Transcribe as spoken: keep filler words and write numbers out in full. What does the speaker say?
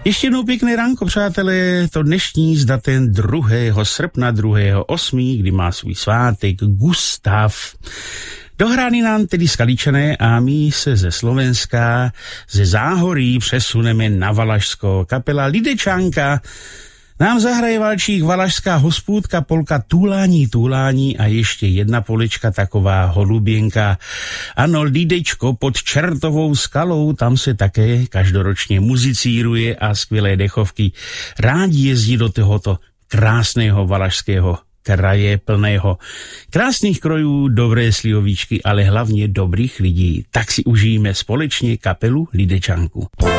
Ještě jednou pěkné ránko, přátelé, to dnešní s datem druhého srpna, druhého osmého kdy má svůj svátek Gustav. Dohrány nám tedy Skaličané a my se ze Slovenska, ze Záhorí přesuneme na Valašsko. Kapela Lidečanka nám zahraje valčík valašská hospůdka, polka Tulání, Tulání a ještě jedna polička taková holuběnka. Ano, Lidečko pod Čertovou skalou, tam se také každoročně muzicíruje a skvělé dechovky rádi jezdí do tohoto krásného valašského kraje plného krásných krojů, dobré slivovíčky, ale hlavně dobrých lidí. Tak si užijeme společně kapelu Lidečanku.